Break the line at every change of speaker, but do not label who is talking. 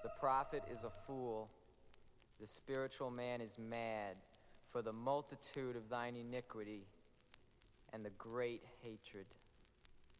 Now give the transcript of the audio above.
The prophet is a fool, the spiritual man is mad, for the multitude of thine iniquity and the great hatred.